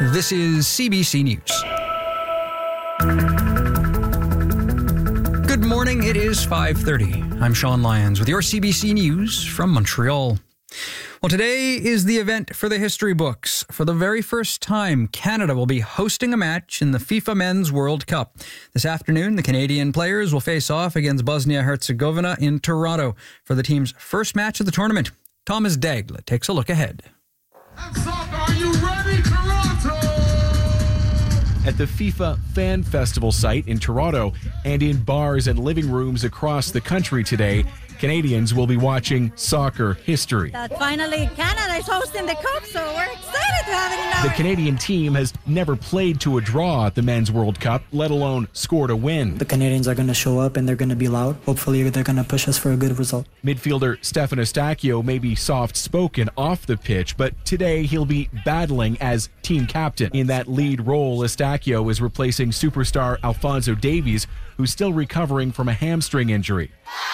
This is CBC News. Good morning, it is 5:30. I'm Sean Lyons with your CBC News from Montreal. Well, today is the event for the history books. For the very first time, Canada will be hosting a match in the FIFA Men's World Cup. This afternoon, the Canadian players will face off against Bosnia-Herzegovina in Toronto for the team's first match of the tournament. Thomas Daigle takes a look ahead. Are you ready, Toronto? At the FIFA Fan Festival site in Toronto and in bars and living rooms across the country today, Canadians will be watching soccer history. That finally Canada is hosting the Cup, so we're excited to have it in our... The Canadian team has never played to a draw at the Men's World Cup, let alone scored a win. The Canadians are going to show up and they're going to be loud. Hopefully they're going to push us for a good result. Midfielder Stefan Eustáquio may be soft-spoken off the pitch, but today he'll be battling as team captain. In that lead role, Eustáquio is replacing superstar Alphonso Davies, who's still recovering from a hamstring injury.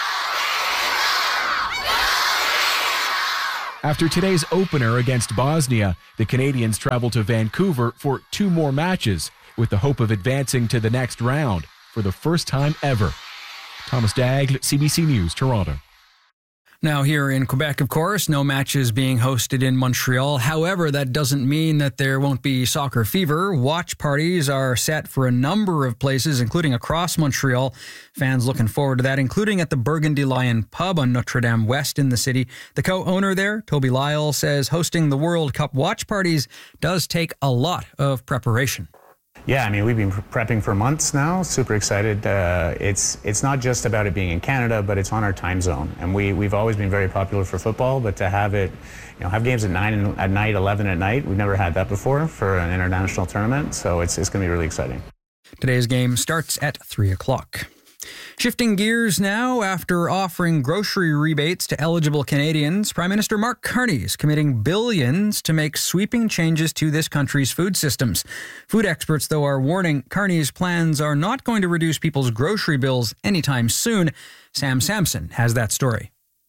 After today's opener against Bosnia, the Canadians travel to Vancouver for 2 more matches with the hope of advancing to the next round for the first time ever. Thomas Daigle, CBC News, Toronto. Now here in Quebec, of course, no matches being hosted in Montreal. However, that doesn't mean that there won't be soccer fever. Watch parties are set for a number of places, including across Montreal. Fans looking forward to that, including at the Burgundy Lion pub on Notre Dame West in the city. The co-owner there, Toby Lyle, says hosting the World Cup watch parties does take a lot of preparation. Yeah, I mean, we've been prepping for months now. Super excited. It's not just about it being in Canada, but it's on our time zone. And we've always been very popular for football, but to have it, have games at 9 at night, 11 at night, we've never had that before for an international tournament. So it's going to be really exciting. Today's game starts at 3 o'clock. Shifting gears now, after offering grocery rebates to eligible Canadians, Prime Minister Mark Carney is committing billions to make sweeping changes to this country's food systems. Food experts, though, are warning Carney's plans are not going to reduce people's grocery bills anytime soon. Sam Sampson has that story.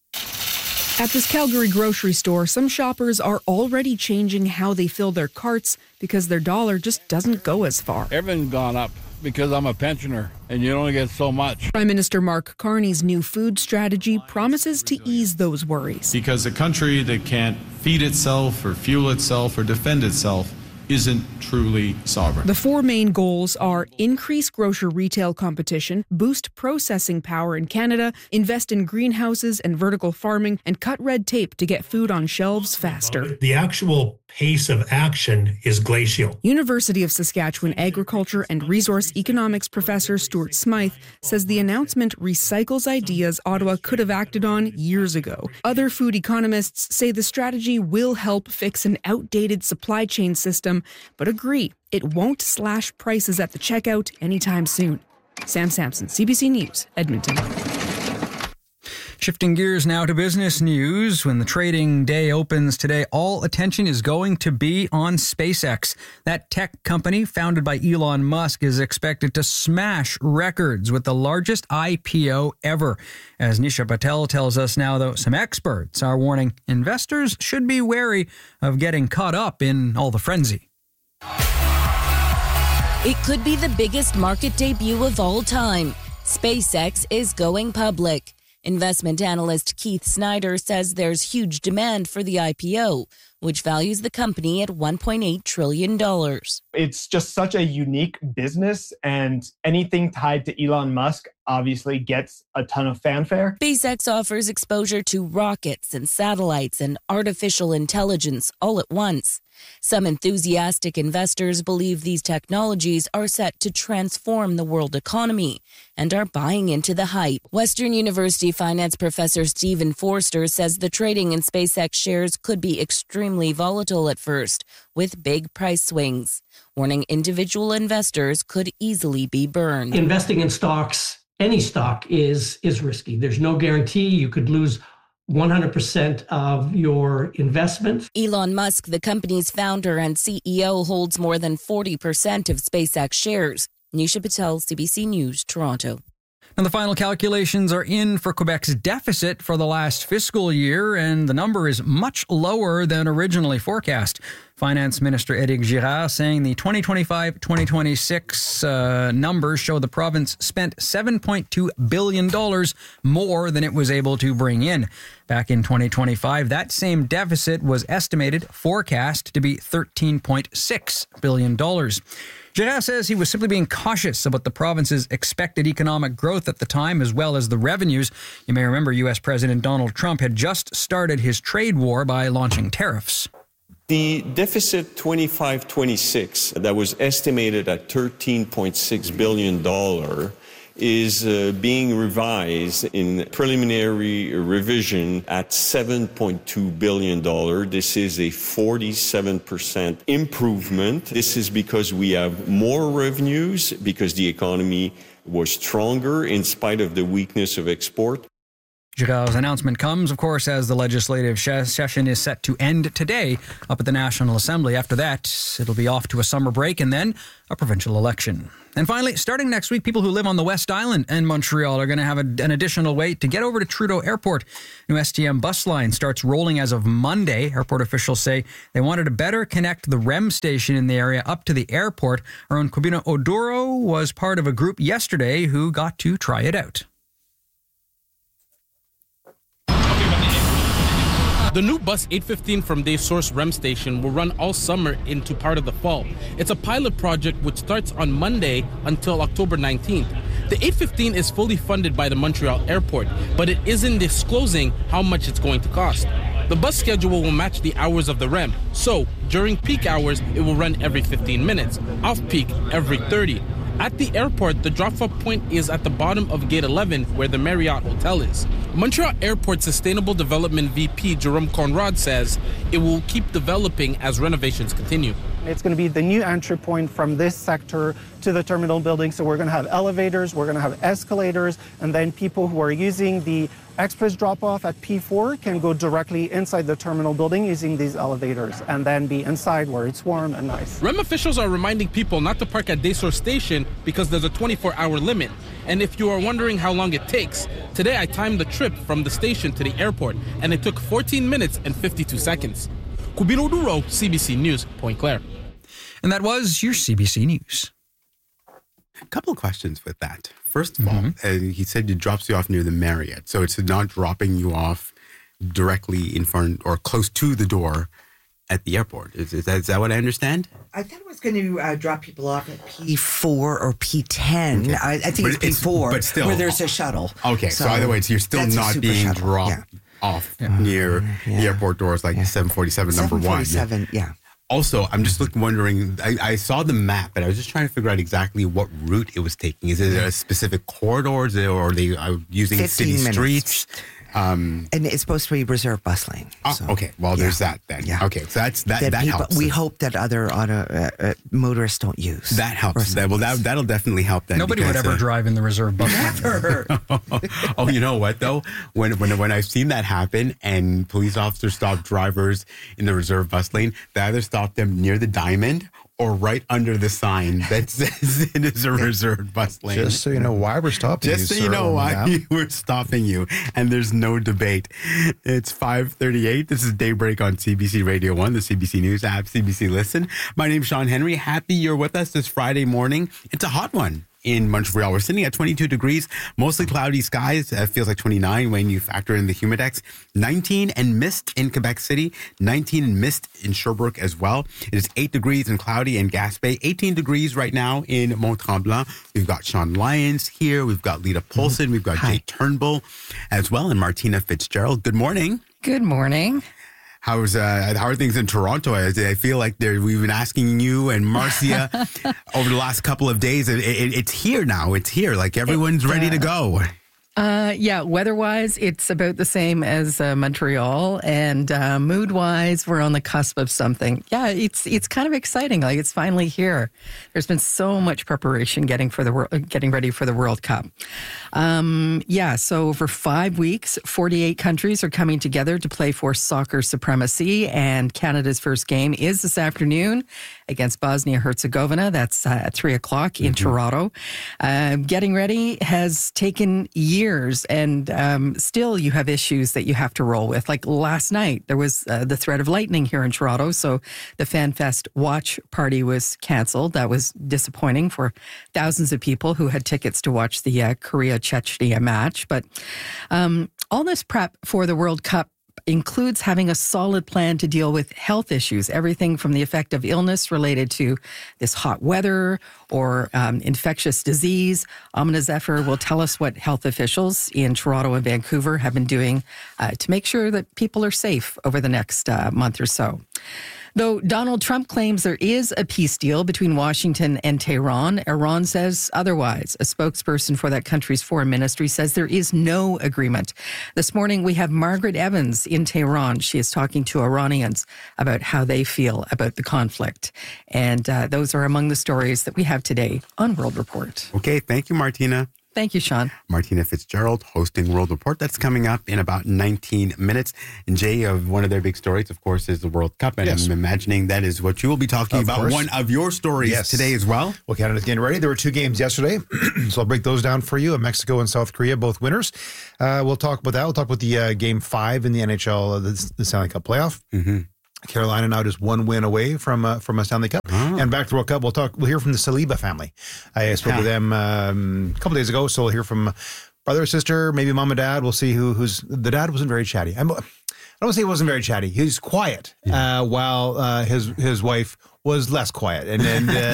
At this Calgary grocery store, some shoppers are already changing how they fill their carts because their dollar just doesn't go as far. Everything's gone up because I'm a pensioner and you only get so much. Prime Minister Mark Carney's new food strategy promises to ease those worries. Because a country that can't feed itself or fuel itself or defend itself isn't truly sovereign. The 4 main goals are increase grocery retail competition, boost processing power in Canada, invest in greenhouses and vertical farming, and cut red tape to get food on shelves faster. The actual pace of action is glacial. University of Saskatchewan Agriculture and Resource Economics professor Stuart Smythe says the announcement recycles ideas Ottawa could have acted on years ago. Other food economists say the strategy will help fix an outdated supply chain system, but agree it won't slash prices at the checkout anytime soon. Sam Sampson, CBC News, Edmonton. Shifting gears now to business news. When the trading day opens today, all attention is going to be on SpaceX. That tech company, founded by Elon Musk, is expected to smash records with the largest IPO ever. As Nisha Patel tells us now, though, some experts are warning investors should be wary of getting caught up in all the frenzy. It could be the biggest market debut of all time. SpaceX is going public. Investment analyst Keith Snyder says there's huge demand for the IPO, which values the company at $1.8 trillion. It's just such a unique business, and anything tied to Elon Musk obviously gets a ton of fanfare. SpaceX offers exposure to rockets and satellites and artificial intelligence all at once. Some enthusiastic investors believe these technologies are set to transform the world economy and are buying into the hype. Western University finance professor Stephen Forster says the trading in SpaceX shares could be extremely volatile at first, with big price swings, warning individual investors could easily be burned. Investing in stocks, any stock, is risky. There's no guarantee. You could lose 100% of your investment. Elon Musk, the company's founder and CEO, holds more than 40% of SpaceX shares. Nisha Patel, CBC News, Toronto. And the final calculations are in for Quebec's deficit for the last fiscal year, and the number is much lower than originally forecast. Finance Minister Éric Girard saying the 2025-2026 numbers show the province spent $7.2 billion more than it was able to bring in. Back in 2025, that same deficit was forecast to be $13.6 billion. Girard says he was simply being cautious about the province's expected economic growth at the time, as well as the revenues. You may remember U.S. President Donald Trump had just started his trade war by launching tariffs. The deficit 25-26 that was estimated at $13.6 billion is being revised in preliminary revision at $7.2 billion. This is a 47% improvement. This is because we have more revenues, because the economy was stronger in spite of the weakness of export. Girard's announcement comes, of course, as the legislative session is set to end today up at the National Assembly. After that, it'll be off to a summer break and then a provincial election. And finally, starting next week, people who live on the West Island and Montreal are going to have an additional way to get over to Trudeau Airport. New STM bus line starts rolling as of Monday. Airport officials say they wanted to better connect the REM station in the area up to the airport. Our own Kubina Oduro was part of a group yesterday who got to try it out. The new bus 815 from Dave Source REM station will run all summer into part of the fall. It's a pilot project which starts on Monday until October 19th. The 815 is fully funded by the Montreal Airport, but it isn't disclosing how much it's going to cost. The bus schedule will match the hours of the REM, so during peak hours it will run every 15 minutes, off-peak every 30. At the airport, the drop-off point is at the bottom of Gate 11, where the Marriott Hotel is. Montreal Airport Sustainable Development VP Jerome Conrad says it will keep developing as renovations continue. It's going to be the new entry point from this sector to the terminal building. So we're going to have elevators, we're going to have escalators, and then people who are using the express drop-off at P4 can go directly inside the terminal building using these elevators and then be inside where it's warm and nice. REM officials are reminding people not to park at Desor Station because there's a 24-hour limit. And if you are wondering how long it takes, today I timed the trip from the station to the airport, and it took 14 minutes and 52 seconds. Kubino Duro, CBC News, Point Claire. And that was your CBC News. A couple of questions with that. First of all, he said it drops you off near the Marriott. So it's not dropping you off directly in front or close to the door at the airport. Is that what I understand? I thought it was going to drop people off at P4 or P10. Okay. I think it's P4, but still, where there's a shuttle. Okay, so either way, you're still not being dropped off near the airport doors like 747 number 1. 747, yeah. Also, I'm just wondering, I saw the map, and I was just trying to figure out exactly what route it was taking. Is it a specific corridor, or are they using city streets? And it's supposed to be reserved bus lane. So, okay, well, there's that then. Yeah. Okay, so that helps. We hope that other motorists don't use. That helps. That'll definitely help then. Nobody would ever drive in the reserved bus lane. Never. Oh, you know what, though? When I've seen that happen and police officers stop drivers in the reserved bus lane, they either stop them near the diamond or right under the sign that says it is a reserved bus lane. Just so you know why we're stopping you, Just so you know why we're stopping you, and there's no debate. It's 5:38. This is Daybreak on CBC Radio 1, the CBC News app, CBC Listen. My name's Sean Henry. Happy you're with us this Friday morning. It's a hot one in Montreal. We're sitting at 22 degrees, mostly cloudy skies. It feels like 29 when you factor in the humidex. 19 and mist in Quebec City. 19 and mist in Sherbrooke as well. It is 8 degrees and cloudy in Gaspé. 18 degrees right now in Mont-Tremblant. We've got Sean Lyons here. We've got Lita Polson. We've got Jay Turnbull as well, and Martina Fitzgerald. Good morning. Good morning. How are things in Toronto? I feel like we've been asking you and Marcia over the last couple of days. It's here now. It's here. Like everyone's ready to go. Yeah, weather-wise, it's about the same as Montreal, and mood-wise, we're on the cusp of something. Yeah, it's kind of exciting. Like it's finally here. There's been so much preparation getting ready for the World Cup. So over 5 weeks, 48 countries are coming together to play for soccer supremacy, and Canada's first game is this afternoon against Bosnia-Herzegovina. That's at 3:00 in Toronto. Getting ready has taken years years, and still you have issues that you have to roll with. Like last night, there was the threat of lightning here in Toronto, so the FanFest watch party was canceled. That was disappointing for thousands of people who had tickets to watch the Korea-Chechnya match. But all this prep for the World Cup includes having a solid plan to deal with health issues, everything from the effect of illness related to this hot weather or infectious disease. Amina Zephyr will tell us what health officials in Toronto and Vancouver have been doing to make sure that people are safe over the next month or so. Though Donald Trump claims there is a peace deal between Washington and Tehran, Iran says otherwise. A spokesperson for that country's foreign ministry says there is no agreement. This morning, we have Margaret Evans in Tehran. She is talking to Iranians about how they feel about the conflict. And those are among the stories that we have today on World Report. Okay, thank you, Martina. Thank you, Sean. Martina Fitzgerald hosting World Report. That's coming up in about 19 minutes. And Jay, one of their big stories, of course, is the World Cup. And I'm imagining that is what you will be talking about. Course. One of your stories today as well. Well, Canada's getting ready. There were 2 games yesterday, so I'll break those down for you. Mexico and South Korea, both winners. We'll talk about that. We'll talk about the Game 5 in the NHL, the Stanley Cup playoff. Mm-hmm. Carolina now just 1 win away from a Stanley Cup. And back to World Cup, we'll hear from the Saliba family. I spoke with them a couple days ago, so we'll hear from brother, sister, maybe mom and dad. We'll see who's the dad wasn't very chatty. I don't want to say he wasn't very chatty. He's quiet, while his wife was less quiet, and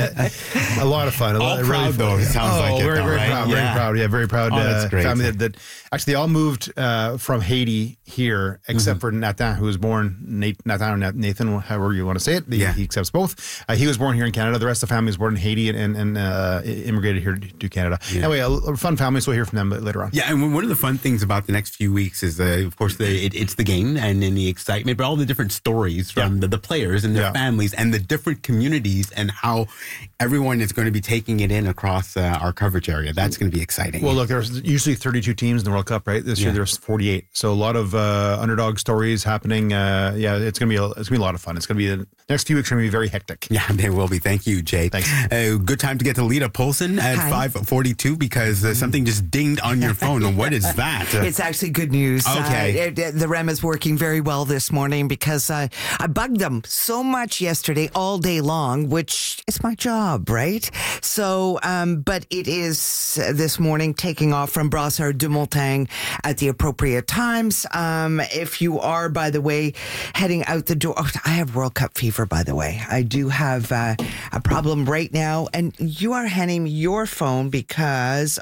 a lot of fun. All proud though. It sounds like it. Very Right? proud. Very proud. Yeah, very proud. That's great. Family that actually they all moved from Haiti here, except for Nathan, who was born Nathan, however you want to say it. He accepts both. He was born here in Canada. The rest of the family was born in Haiti and immigrated here to Canada. Yeah. Anyway, a fun family. So we'll hear from them later on. Yeah, and one of the fun things about the next few weeks is, of course, it's the game and then the excitement, but all the different stories from the players and their families and the different communities and how everyone is going to be taking it in across our coverage area. That's going to be exciting. Well, look, there's usually 32 teams in the World Cup, right? This year there's 48, so a lot of underdog stories happening. It's going to be a lot of fun. It's going to be the next few weeks are going to be very hectic. Yeah, they will be. Thank you, Jay. Thanks. Good time to get to Lita Polson at 5:42 because something just dinged on your phone. And what is that? It's actually good news. Okay. The REM is working very well this morning because I bugged them so much yesterday, all day long, which is my job, right? So, but it is this morning taking off from Brassard de Montagne at the appropriate times. If you are, by the way, heading out the door, I have World Cup fever, by the way. I do have a problem right now, and you are handing me your phone because,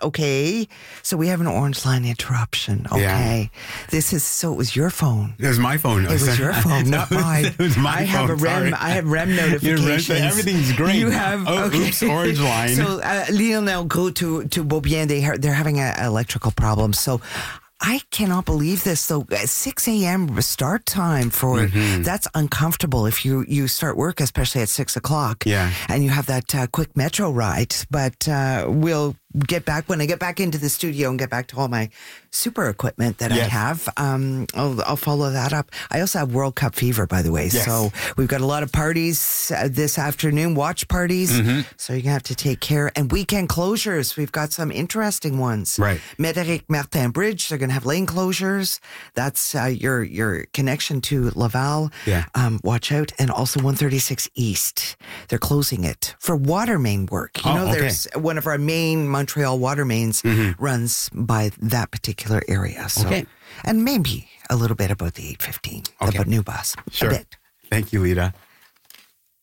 so we have an orange line interruption. Okay. It was your phone. It was my phone. It was your phone, not mine. It was my phone. I have REM notifications. Everything's great. You have oops, orange line. So Lionel go to Beaubien. They're having an electrical problem. So I cannot believe this. So 6 a.m. start time for that's uncomfortable if you start work, especially at 6 o'clock. Yeah, and you have that quick metro ride. But we'll get back when I get back into the studio and get back to all my super equipment that I have. I'll follow that up. I also have World Cup fever, by the way. Yes. So we've got a lot of parties this afternoon, watch parties. So you're going to have to take care. And weekend closures. We've got some interesting ones. Right. Médéric Martin Bridge, they're going to have lane closures. That's your connection to Laval. Yeah. Watch out. And also 136 East. They're closing it for water main work. There's one of our main Montreal water mains runs by that particular area. So, and maybe a little bit about the 815, about New Bus. Sure. A bit. Thank you, Lita.